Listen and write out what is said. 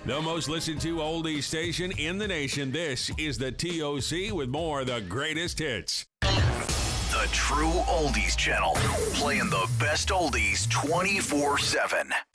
The most listened to oldies station in the nation. This is the TOC with more of the greatest hits. The True Oldies Channel, playing the best oldies 24/7.